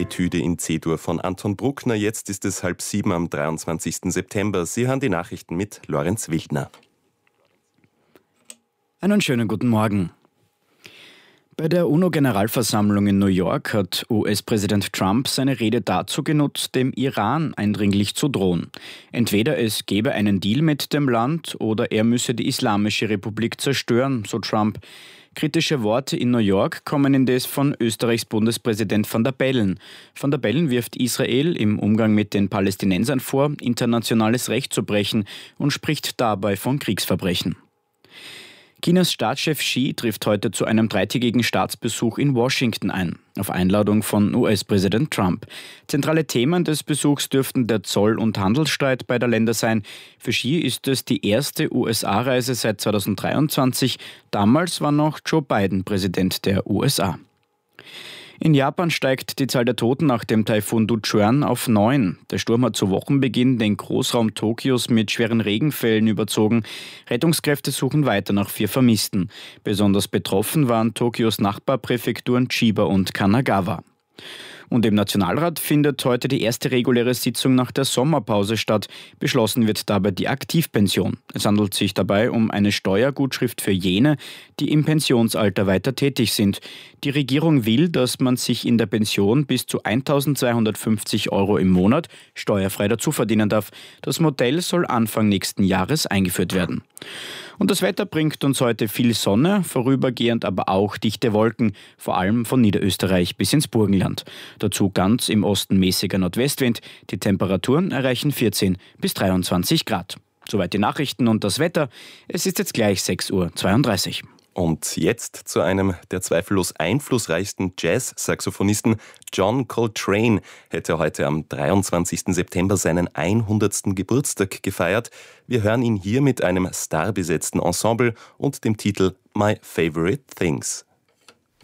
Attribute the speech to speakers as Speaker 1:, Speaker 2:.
Speaker 1: Etüde in C-Dur von Anton Bruckner. Jetzt ist es 6:30 am 23. September. Sie hören die Nachrichten mit Lorenz Wildner.
Speaker 2: Einen schönen guten Morgen. Bei der UNO-Generalversammlung in New York hat US-Präsident Trump seine Rede dazu genutzt, dem Iran eindringlich zu drohen. Entweder es gebe einen Deal mit dem Land oder er müsse die Islamische Republik zerstören, so Trump. Kritische Worte in New York kommen indes von Österreichs Bundespräsident Van der Bellen. Van der Bellen wirft Israel im Umgang mit den Palästinensern vor, internationales Recht zu brechen und spricht dabei von Kriegsverbrechen. Chinas Staatschef Xi trifft heute zu einem 3-tägigen Staatsbesuch in Washington ein, auf Einladung von US-Präsident Trump. Zentrale Themen des Besuchs dürften der Zoll- und Handelsstreit beider Länder sein. Für Xi ist es die erste USA-Reise seit 2023. Damals war noch Joe Biden Präsident der USA. In Japan steigt die Zahl der Toten nach dem Taifun Duchuan auf 9. Der Sturm hat zu Wochenbeginn den Großraum Tokios mit schweren Regenfällen überzogen. Rettungskräfte suchen weiter nach 4 Vermissten. Besonders betroffen waren Tokios Nachbarpräfekturen Chiba und Kanagawa. Und im Nationalrat findet heute die erste reguläre Sitzung nach der Sommerpause statt. Beschlossen wird dabei die Aktivpension. Es handelt sich dabei um eine Steuergutschrift für jene, die im Pensionsalter weiter tätig sind. Die Regierung will, dass man sich in der Pension bis zu 1.250 € im Monat steuerfrei dazu verdienen darf. Das Modell soll Anfang nächsten Jahres eingeführt werden. Und das Wetter bringt uns heute viel Sonne, vorübergehend aber auch dichte Wolken, vor allem von Niederösterreich bis ins Burgenland. Dazu ganz im Osten mäßiger Nordwestwind. Die Temperaturen erreichen 14 bis 23 Grad. Soweit die Nachrichten und das Wetter. Es ist jetzt gleich 6:32 Uhr.
Speaker 1: Und jetzt zu einem der zweifellos einflussreichsten Jazz-Saxophonisten. John Coltrane hätte heute am 23. September seinen 100. Geburtstag gefeiert. Wir hören ihn hier mit einem starbesetzten Ensemble und dem Titel My Favorite Things.